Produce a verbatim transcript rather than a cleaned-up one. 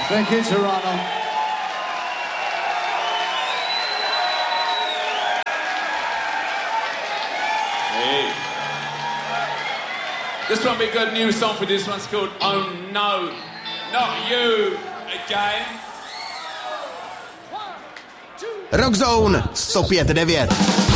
Thank you, Toronto. Hey. This one be good new song for this one's called Oh No, Not You Again. Rock Zone sto pět devět.